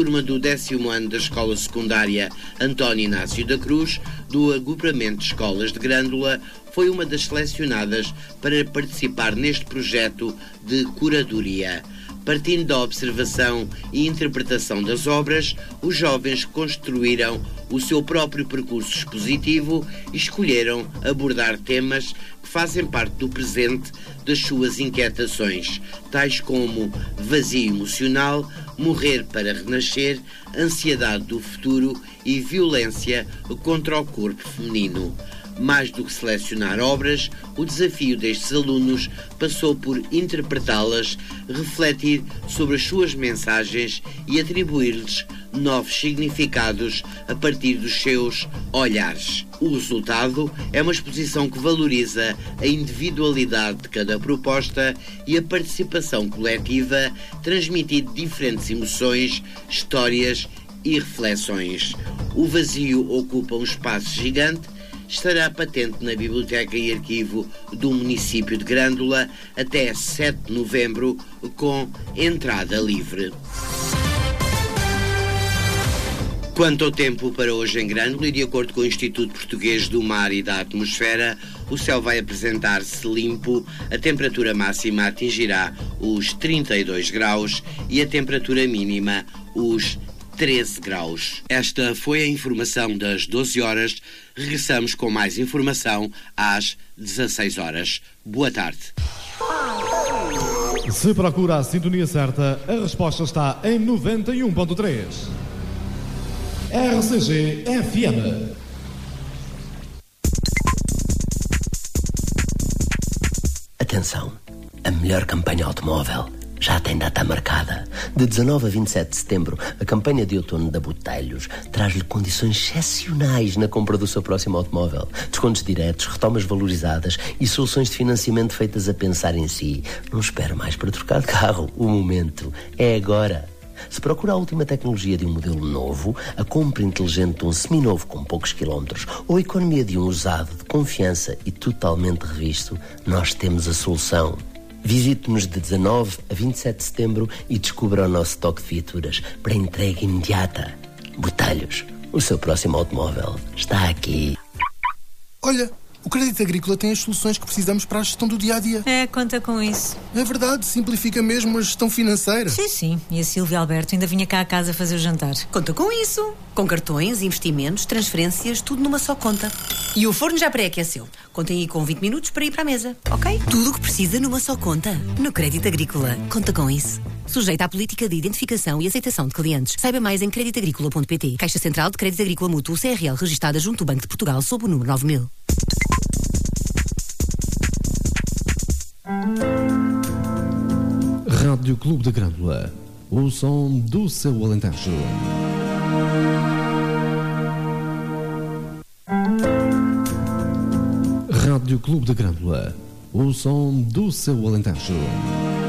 Turma do 10º ano da Escola Secundária António Inácio da Cruz, do Agrupamento de Escolas de Grândola, foi uma das selecionadas para participar neste projeto de curadoria. Partindo da observação e interpretação das obras, os jovens construíram o seu próprio percurso expositivo e escolheram abordar temas que fazem parte do presente das suas inquietações, tais como vazio emocional, morrer para renascer, ansiedade do futuro e violência contra o corpo feminino. Mais do que selecionar obras, o desafio destes alunos passou por interpretá-las, refletir sobre as suas mensagens e atribuir-lhes novos significados a partir dos seus olhares. O resultado é uma exposição que valoriza a individualidade de cada proposta e a participação coletiva, transmitindo diferentes emoções, histórias e reflexões. O vazio ocupa um espaço gigante. Estará patente na Biblioteca e Arquivo do município de Grândola até 7 de novembro, com entrada livre. Quanto ao tempo para hoje em Grândola, e de acordo com o Instituto Português do Mar e da Atmosfera, o céu vai apresentar-se limpo, a temperatura máxima atingirá os 32 graus e a temperatura mínima os 13 graus. Esta foi a informação das 12 horas. Regressamos com mais informação às 16 horas. Boa tarde. Se procura a sintonia certa, a resposta está em 91.3. RCG FM. Atenção, a melhor campanha automóvel já tem data marcada. De 19 a 27 de setembro, a campanha de outono da Botelhos traz-lhe condições excepcionais na compra do seu próximo automóvel. Descontos diretos, retomas valorizadas e soluções de financiamento feitas a pensar em si. Não espere mais para trocar de carro. O momento é agora. Se procura a última tecnologia de um modelo novo, a compra inteligente de um seminovo com poucos quilómetros ou a economia de um usado de confiança e totalmente revisto, nós temos a solução. Visite-nos de 19 a 27 de setembro e descubra o nosso toque de viaturas para entrega imediata. Botelhos, o seu próximo automóvel está aqui. Olha, o Crédito Agrícola tem as soluções que precisamos para a gestão do dia-a-dia. É, conta com isso. É verdade, simplifica mesmo a gestão financeira. Sim. E a Silvia Alberto ainda vinha cá a casa fazer o jantar. Conta com isso. Com cartões, investimentos, transferências, tudo numa só conta. E o forno já pré-aqueceu. Contem aí com 20 minutos para ir para a mesa, ok? Tudo o que precisa numa só conta. No Crédito Agrícola. Conta com isso. Sujeita à política de identificação e aceitação de clientes. Saiba mais em creditagricola.pt. Caixa Central de Crédito Agrícola Mútuo CRL, registada junto ao Banco de Portugal sob o número 9000. Rádio Clube de Grândola, o som do seu Alentejo. Rádio Clube de Grândola, o som do seu Alentejo.